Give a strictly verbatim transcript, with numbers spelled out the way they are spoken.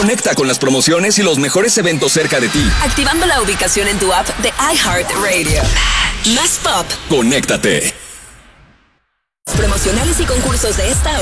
Conecta con las promociones y los mejores eventos cerca de ti. Activando la ubicación en tu app de iHeartRadio. Más pop. Conéctate. Promocionales y concursos de esta